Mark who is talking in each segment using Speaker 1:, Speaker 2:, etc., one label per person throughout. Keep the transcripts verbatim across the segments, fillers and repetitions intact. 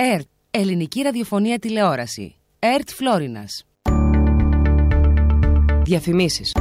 Speaker 1: ΕΡΤ, Ελληνική Ραδιοφωνία Τηλεόραση. ΕΡΤ Φλόρινας. Διαφημίσεις.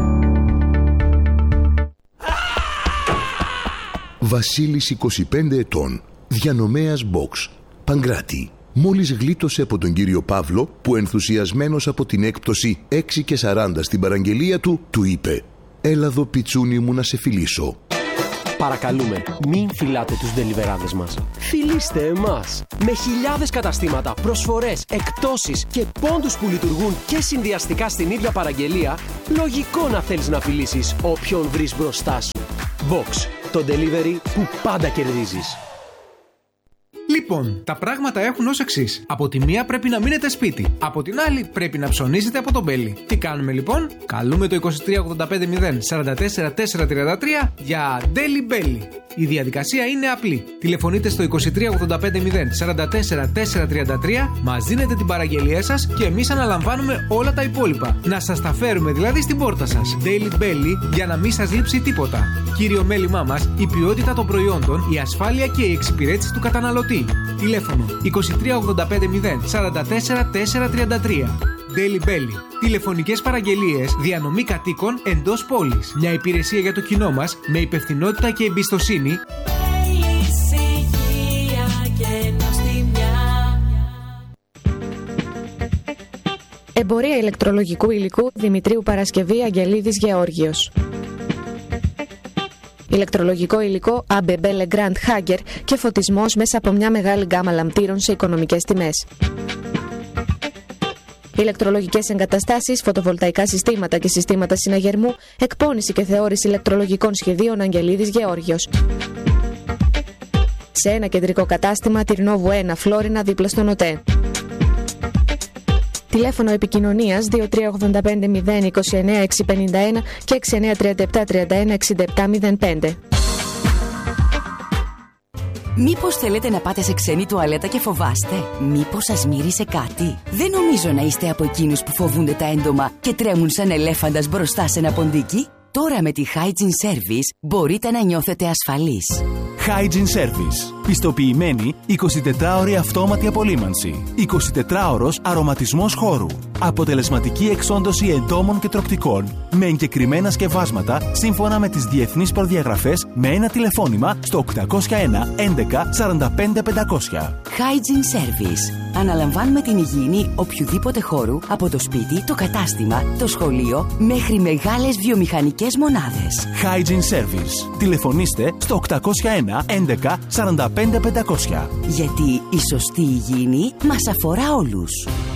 Speaker 2: Βασίλης, είκοσι πέντε ετών, διανομέας box, Παγκράτη. Μόλις γλίτωσε από τον κύριο Παύλο, που ενθουσιασμένος από την έκπτωση έξι και σαράντα στην παραγγελία του, του είπε: «Έλα εδώ, πιτσούνι μου, να σε φιλήσω».
Speaker 3: Παρακαλούμε, μην φυλάτε τους ντελιβεράδες μας. Φιλήστε εμάς. Με χιλιάδες καταστήματα, προσφορές, εκπτώσεις και πόντους που λειτουργούν και συνδυαστικά στην ίδια παραγγελία, λογικό να θέλεις να φιλήσεις όποιον βρεις μπροστά σου. Box, το delivery που πάντα κερδίζεις.
Speaker 4: Λοιπόν, τα πράγματα έχουν ως εξής. Από τη μία πρέπει να μείνετε σπίτι. Από την άλλη πρέπει να ψωνίζετε από τον Μπέλι. Τι κάνουμε λοιπόν? Καλούμε το είκοσι τρία ογδόντα πέντε μηδέν σαράντα τέσσερα τετρακόσια τριάντα τρία για Deli Belly. Η διαδικασία είναι απλή. Τηλεφωνείτε στο είκοσι τρία ογδόντα πέντε μηδέν σαράντα τέσσερα τετρακόσια τριάντα τρία, μας δίνετε την παραγγελία σας και εμείς αναλαμβάνουμε όλα τα υπόλοιπα. Να σας τα φέρουμε δηλαδή στην πόρτα σας. Deli Belly, για να μην σας λείψει τίποτα. Κύριο μέλημά μας, η ποιότητα των προϊόντων, η ασφάλεια και η εξυπηρέτηση του καταναλωτή. Τηλέφωνο είκοσι τρία ογδόντα πέντε μηδέν σαράντα τέσσερα τετρακόσια τριάντα τρία. Deli Belly. Τηλεφωνικές παραγγελίες, διανομή κατοίκων εντός πόλης. Μια υπηρεσία για το κοινό μας με υπευθυνότητα και εμπιστοσύνη.
Speaker 5: Εμπορία ηλεκτρολογικού υλικού Δημητρίου Παρασκευή Αγγελίδης Γεώργιος. Ηλεκτρολογικό υλικό έι μπι μπι Legrand Hager και φωτισμός μέσα από μια μεγάλη γκάμα λαμπτήρων σε οικονομικές τιμές. Ηλεκτρολογικές εγκαταστάσεις, φωτοβολταϊκά συστήματα και συστήματα συναγερμού, εκπώνηση και θεώρηση ηλεκτρολογικών σχεδίων Αγγελίδης Γεώργιος. Σε ένα κεντρικό κατάστημα, Τυρνόβου ένα, Φλόρινα, δίπλα στον ΟΤΕ. Τηλέφωνο επικοινωνίας δύο τρία ογδόντα πέντε μηδέν είκοσι εννέα εξακόσια πενήντα ένα και έξι εννέα τριάντα επτά τριάντα ένα εξήντα επτά μηδέν πέντε.
Speaker 6: Μήπως θέλετε να πάτε σε ξένη τουαλέτα και φοβάστε? Μήπως σας μύρισε κάτι? Δεν νομίζω να είστε από εκείνους που φοβούνται τα έντομα και τρέμουν σαν ελέφαντας μπροστά σε ένα ποντίκι. Τώρα με τη Hygiene Service μπορείτε να νιώθετε ασφαλείς.
Speaker 7: Hygiene Service. Πιστοποιημένη εικοσιτετράωρη αυτόματη απολύμανση. εικοσιτετράωρος αρωματισμός χώρου. Αποτελεσματική εξόντωση εντόμων και τροκτικών με εγκεκριμένα σκευάσματα σύμφωνα με τις διεθνείς προδιαγραφές με ένα τηλεφώνημα στο οκτακόσια ένα έντεκα σαράντα πέντε πεντακόσια.
Speaker 6: Hygiene Service. Αναλαμβάνουμε την υγιεινή οποιοδήποτε χώρου, από το σπίτι, το κατάστημα, το σχολείο μέχρι μεγάλες βιομηχανικές μονάδες.
Speaker 7: Hygiene Service. Τηλεφωνήστε στο οκτακόσια ένα έντεκα σαράντα πέντε πεντακόσια.
Speaker 6: Γιατί η σωστή υγιεινή μας αφορά όλους.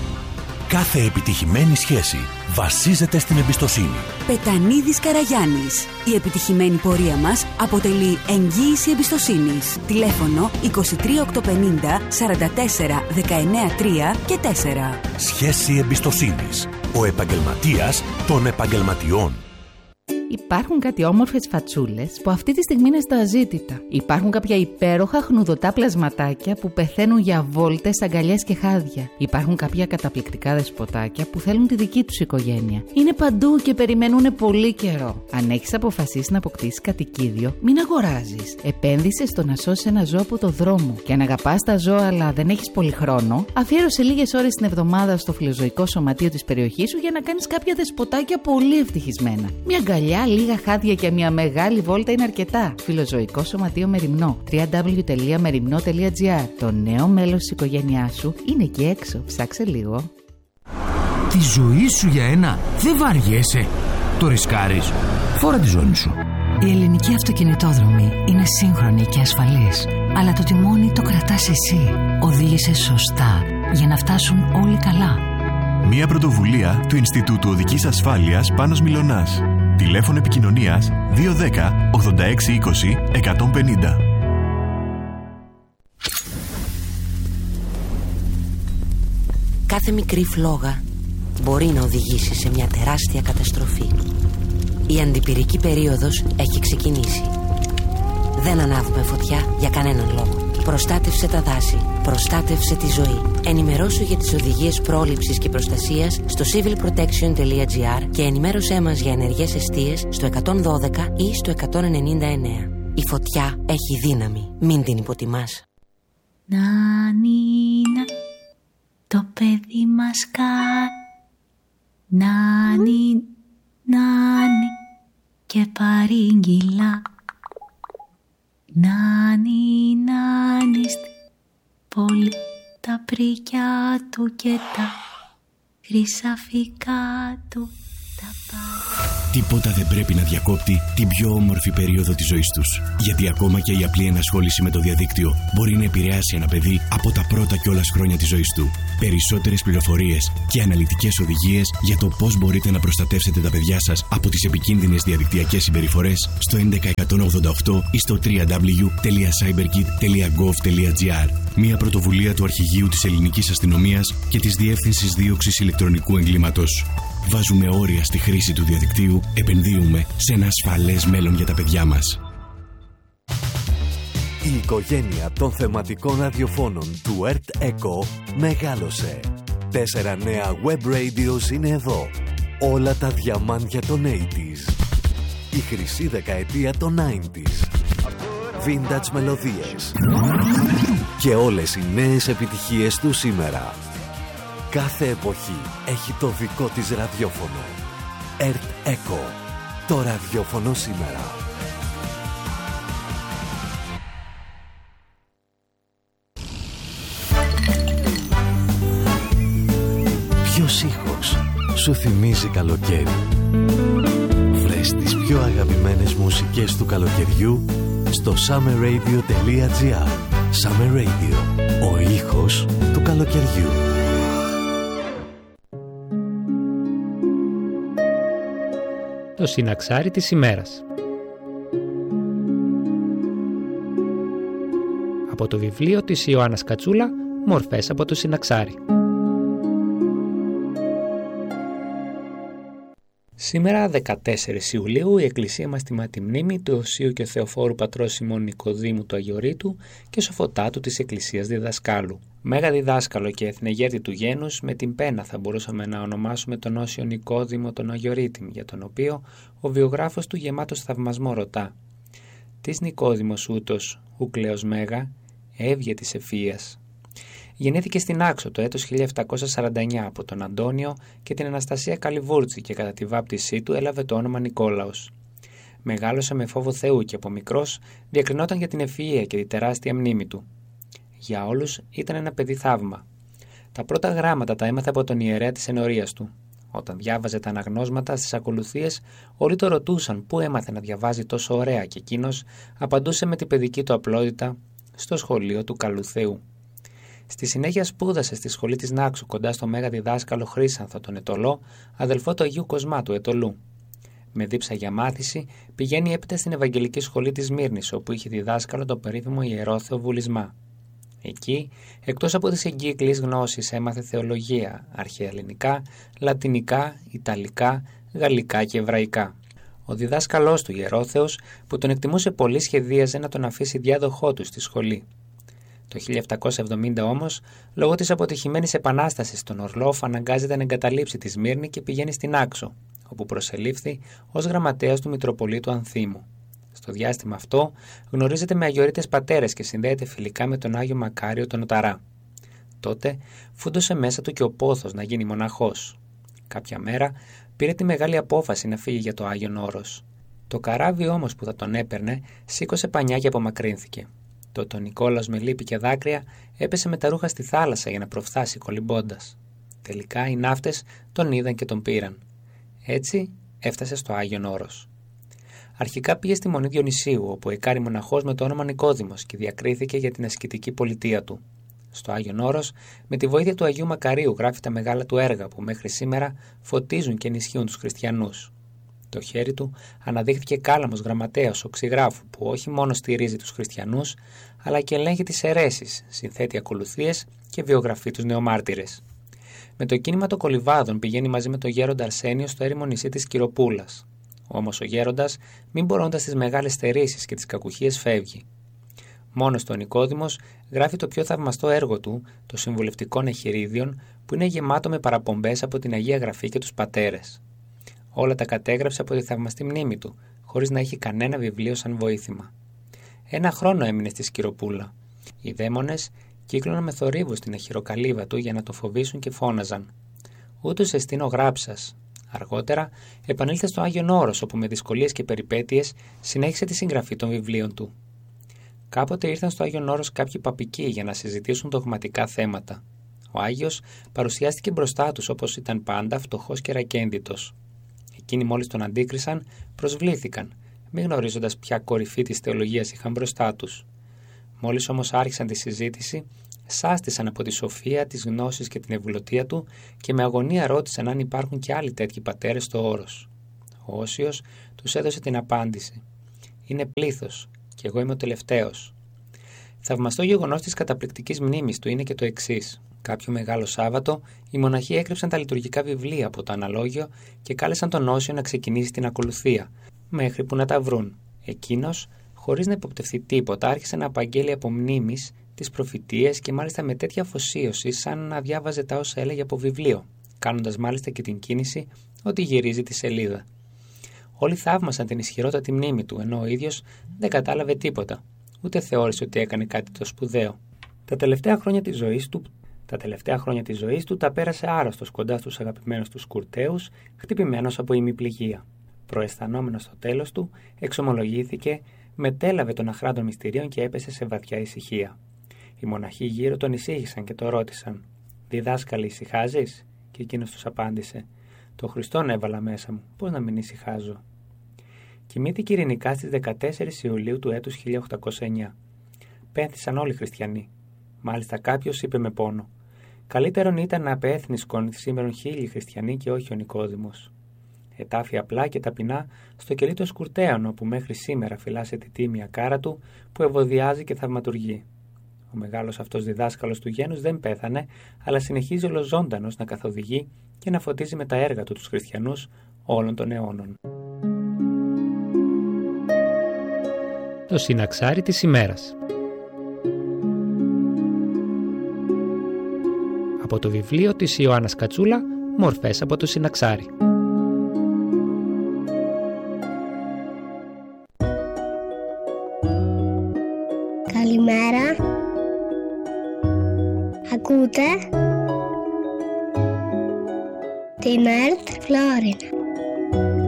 Speaker 8: Κάθε επιτυχημένη σχέση βασίζεται στην εμπιστοσύνη.
Speaker 6: Πετανίδης Καραγιάννης. Η επιτυχημένη πορεία μας αποτελεί εγγύηση εμπιστοσύνης. Τηλέφωνο είκοσι τρία οκτακόσια πενήντα σαράντα τέσσερα δεκαεννέα τρία και τέσσερα.
Speaker 8: Σχέση εμπιστοσύνης. Ο επαγγελματίας των επαγγελματιών.
Speaker 9: Υπάρχουν κάτι όμορφες φατσούλες που αυτή τη στιγμή είναι στα αζήτητα. Υπάρχουν κάποια υπέροχα χνουδωτά πλασματάκια που πεθαίνουν για βόλτες, αγκαλιές και χάδια. Υπάρχουν κάποια καταπληκτικά δεσποτάκια που θέλουν τη δική τους οικογένεια. Είναι παντού και περιμένουν πολύ καιρό. Αν έχεις αποφασίσει να αποκτήσεις κατοικίδιο, μην αγοράζεις. Επένδυσε στο να σώσεις ένα ζώο από το δρόμο. Και αν αγαπάς τα ζώα αλλά δεν έχεις πολύ χρόνο, αφιέρωσε λίγες ώρες την εβδομάδα στο φιλοζωικό σωματείο της περιοχής σου για να κάνεις κάποια δεσποτάκια πολύ ευτυχισμένα. Μια αγκαλιά, λίγα χάδια και μια μεγάλη βόλτα είναι αρκετά. Φιλοζωικό Σωματείο Μεριμνό. double-u double-u double-u τελεία μεριμνό τελεία τζι άρ. Το νέο μέλος της οικογένειάς σου είναι εκεί έξω. Ψάξε λίγο.
Speaker 10: Τη ζωή σου για ένα δεν βαριέσαι. Το ρισκάρεις. Φόρα τη ζώνη σου.
Speaker 11: Η ελληνική αυτοκινητόδρομη είναι σύγχρονη και ασφαλής. Αλλά το τιμόνι το κρατάς εσύ. Οδήγησε σωστά για να φτάσουν όλοι καλά.
Speaker 12: Μία πρωτοβουλία του Ινστιτούτου Οδικής Ασφάλειας Πάνος Μιλωνάς. Τηλέφωνο επικοινωνίας δύο ένα μηδέν ογδόντα έξι είκοσι εκατόν πενήντα.
Speaker 6: Κάθε μικρή φλόγα μπορεί να οδηγήσει σε μια τεράστια καταστροφή. Η αντιπυρική περίοδος έχει ξεκινήσει. Δεν ανάβουμε φωτιά για κανέναν λόγο. Προστάτευσε τα δάση. Προστάτευσε τη ζωή. Ενημερώσου για τις οδηγίες πρόληψης και προστασίας στο civil protection τελεία τζι άρ και ενημέρωσέ μας για ενεργές εστίες στο εκατόν δώδεκα ή στο εκατόν ενενήντα εννέα. Η φωτιά έχει δύναμη. Μην την υποτιμάς.
Speaker 13: Νάνινα, το παιδί μας κάνει. Νάνι, νάνι και παρήγγυλα. Νάνι, νάνι στη πόλη τα πρίκια του και τα χρυσαφικά του τα πάρει.
Speaker 14: Τίποτα δεν πρέπει να διακόπτει την πιο όμορφη περίοδο της ζωής τους. Γιατί ακόμα και η απλή ενασχόληση με το διαδίκτυο μπορεί να επηρεάσει ένα παιδί από τα πρώτα κιόλας χρόνια της ζωής του. Περισσότερες πληροφορίες και αναλυτικές οδηγίες για το πώς μπορείτε να προστατεύσετε τα παιδιά σας από τις επικίνδυνες διαδικτυακές συμπεριφορές στο έντεκα εκατόν ογδόντα οκτώ ή στο double-u double-u double-u τελεία cyberkit τελεία gov τελεία gr. Μια πρωτοβουλία του Αρχηγείου της Ελληνικής Αστυνομίας και της Διεύθυνσης Δίωξης Ηλεκτρονικού Εγκλήματος. Βάζουμε όρια στη χρήση του διαδικτύου, επενδύουμε σε ένα ασφαλές μέλλον για τα παιδιά μας.
Speaker 15: Η οικογένεια των θεματικών ραδιοφώνων του Earth Echo μεγάλωσε. Τέσσερα νέα web radios είναι εδώ. Όλα τα διαμάντια των ογδόντα. Η χρυσή δεκαετία των ενενήντα. Vintage μελωδίες. Και όλες οι νέες επιτυχίες του σήμερα. Κάθε εποχή έχει το δικό της ραδιόφωνο. Earth Echo. Το ραδιόφωνο σήμερα. Ποιος ήχος σου θυμίζει καλοκαίρι? Βρες τις πιο αγαπημένες μουσικές του καλοκαιριού στο summer radio τελεία gr. Summer Radio. Ο ήχος του καλοκαιριού.
Speaker 16: Το συναξάρι της ημέρας. Από το βιβλίο της Ιωάννας Κατσούλα, «Μορφές από το συναξάρι». Σήμερα, δεκατέσσερις Ιουλίου, η Εκκλησία μας τιμά τη μνήμη του Οσίου και Θεοφόρου πατρός Σιμών Νικοδήμου του Αγιορείτου και Σοφωτάτου της Εκκλησίας Διδασκάλου. Μέγα διδάσκαλο και εθνεγέρτη του γένους, με την πένα θα μπορούσαμε να ονομάσουμε τον Όσιο Νικόδημο τον Αγιορείτη, για τον οποίο ο βιογράφος του γεμάτος θαυμασμό ρωτά: «Τις Νικόδημος ούτως, ουκλέος μέγα, έβγε της ευφυΐας». Γεννήθηκε στην Άξο το έτος χίλια επτακόσια σαράντα εννιά από τον Αντώνιο και την Αναστασία Καλιβούρτση και κατά τη βάπτισή του έλαβε το όνομα Νικόλαος. Μεγάλωσε με φόβο Θεού και από μικρός διακρινόταν για την ευφυΐα και τη τεράστια μνήμη του. Για όλους ήταν ένα παιδί θαύμα. Τα πρώτα γράμματα τα έμαθε από τον ιερέα της ενορίας του. Όταν διάβαζε τα αναγνώσματα στις ακολουθίες, όλοι το ρωτούσαν πού έμαθε να διαβάζει τόσο ωραία και εκείνος απαντούσε με την παιδική του απλότητα: στο σχολείο του Καλού Θεού. Στη συνέχεια σπούδασε στη σχολή της Νάξου κοντά στο μέγα διδάσκαλο Χρύσανθο τον Ετωλό, αδελφό του Αγίου Κοσμά του Ετωλού. Με δίψα για μάθηση πηγαίνει έπειτα στην Ευαγγελική Σχολή της Μύρνης, όπου είχε διδάσκαλο το περίφημο Ιερόθεο Βουλισμά. Εκεί, εκτός από τις εγκύκλιες γνώσεις, έμαθε θεολογία, αρχαία ελληνικά, λατινικά, ιταλικά, γαλλικά και εβραϊκά. Ο διδάσκαλός του, Ιερόθεος, που τον εκτιμούσε πολύ, σχεδίαζε να τον αφήσει διάδοχό του στη σχολή. Το χίλια επτακόσια εβδομήντα όμως, λόγω της αποτυχημένης επανάστασης στον Ορλόφ, αναγκάζεται να εγκαταλείψει τη Σμύρνη και πηγαίνει στην Άξο, όπου προσελήφθη ως γραμματέας του Μητροπολίτου Ανθίμου. Στο διάστημα αυτό γνωρίζεται με αγιορείτες πατέρες και συνδέεται φιλικά με τον Άγιο Μακάριο τον Οταρά. Τότε φούντωσε μέσα του και ο πόθος να γίνει μοναχός. Κάποια μέρα πήρε τη μεγάλη απόφαση να φύγει για το Άγιον Όρος. Το καράβι όμως που θα τον έπαιρνε σήκωσε πανιά και απομακρύνθηκε. Τότε ο Νικόλαος με λύπη και δάκρυα έπεσε με τα ρούχα στη θάλασσα για να προφθάσει κολυμπώντας. Τελικά οι ναύτες τον είδαν και τον πήραν. Έτσι έφτασε στο Άγιον Όρος. Αρχικά πήγε στη Μονή Διονυσίου, όπου εκάρη μοναχός με το όνομα Νικόδημος και διακρίθηκε για την ασκητική πολιτεία του. Στο Άγιον Όρος, με τη βοήθεια του Αγίου Μακαρίου, γράφει τα μεγάλα του έργα που μέχρι σήμερα φωτίζουν και ενισχύουν τους χριστιανούς. Το χέρι του αναδείχθηκε κάλαμος γραμματέας οξυγράφου που όχι μόνο στηρίζει τους χριστιανούς, αλλά και ελέγχει τις αιρέσεις, συνθέτει ακολουθίες και βιογραφεί τους νεομάρτυρες. Με το κίνημα των κολυβάδων πηγαίνει μαζί με τον γέροντα Αρσένιο στο έρημο νησί της Κυροπούλας. Όμως ο γέροντας, μην μπορώντας τις μεγάλες στερήσεις και τις κακουχίες, φεύγει. Μόνος του ο Νικόδημος γράφει το πιο θαυμαστό έργο του, το Συμβουλευτικών Εχειρίδιων, που είναι γεμάτο με παραπομπές από την Αγία Γραφή και τους πατέρες. Όλα τα κατέγραψε από τη θαυμαστή μνήμη του, χωρίς να έχει κανένα βιβλίο σαν βοήθημα. Ένα χρόνο έμεινε στη Σκυροπούλα. Οι δαίμονες κύκλωναν με θορύβους στην αχυροκαλύβα του για να το φοβήσουν και φώναζαν «Ούτως εστίν ο γράψας». Αργότερα επανήλθε στο Άγιον Όρος, όπου με δυσκολίες και περιπέτειες συνέχισε τη συγγραφή των βιβλίων του. Κάποτε ήρθαν στο Άγιον Όρος κάποιοι παπικοί για να συζητήσουν δογματικά θέματα. Ο Άγιος παρουσιάστηκε μπροστά τους όπως ήταν πάντα, φτωχός και ρακένδυτος. Εκείνοι μόλις τον αντίκρισαν, προσβλήθηκαν, μη γνωρίζοντας ποια κορυφή της θεολογίας είχαν μπροστά τους. Μόλις όμως άρχισαν τη συζήτηση, σάστησαν από τη σοφία, τις γνώσεις και την ευγλωτία του και με αγωνία ρώτησαν αν υπάρχουν και άλλοι τέτοιοι πατέρες στο Όρος. Ο Όσιος τους έδωσε την απάντηση. «Είναι πλήθος και εγώ είμαι ο τελευταίος». Θαυμαστό γεγονός της καταπληκτικής μνήμης του είναι και το εξής. Κάποιο μεγάλο Σάββατο, οι μοναχοί έκρυψαν τα λειτουργικά βιβλία από το αναλόγιο και κάλεσαν τον Όσιο να ξεκινήσει την ακολουθία, μέχρι που να τα βρουν. Εκείνος, χωρίς να υποπτευθεί τίποτα, άρχισε να απαγγέλει από μνήμης τις προφητείες και μάλιστα με τέτοια αφοσίωση, σαν να διάβαζε τα όσα έλεγε από βιβλίο, κάνοντας μάλιστα και την κίνηση ότι γυρίζει τη σελίδα. Όλοι θαύμασαν την ισχυρότατη μνήμη του, ενώ ο ίδιος δεν κατάλαβε τίποτα, ούτε θεώρησε ότι έκανε κάτι το σπουδαίο. Τα τελευταία χρόνια της ζωής του Τα τελευταία χρόνια της ζωής του τα πέρασε άρρωστος κοντά στους αγαπημένους του Σκουρταίους, χτυπημένος από ημιπληγία. Προαισθανόμενος στο τέλος του, εξομολογήθηκε, μετέλαβε των αχράντων μυστηρίων και έπεσε σε βαθιά ησυχία. Οι μοναχοί γύρω τον ησύχησαν και το ρώτησαν: «Διδάσκαλε, ησυχάζεις?» Και εκείνος τους απάντησε: «Το Χριστόν έβαλα μέσα μου, πώς να μην ησυχάζω?» Κοιμήθηκε ειρηνικά στις δεκατέσσερις Ιουλίου του έτους χίλια οκτακόσια εννιά. Πένθησαν όλοι οι χριστιανοί. Μάλιστα κάποιος είπε με πόνο: «Καλύτερον ήταν να απέθνησκον σήμερον χίλιοι χριστιανοί και όχι ο Νικόδημος». Ετάφη απλά και ταπεινά στο κελί των Σκουρταίων, όπου μέχρι σήμερα φυλάσσε τη τίμια κάρα του που ευωδιάζει και θαυματουργεί. Ο μεγάλος αυτός διδάσκαλος του γένους δεν πέθανε, αλλά συνεχίζει ολοζώντανος να καθοδηγεί και να φωτίζει με τα έργα του τους χριστιανούς όλων των αιώνων. Το συναξάρι της ημέρας. Από το βιβλίο της Ιωάννας Κατσούλα, «Μορφές από το συναξάρι».
Speaker 17: Καλημέρα. Ακούτε την ΕΡΤ Φλόρινα.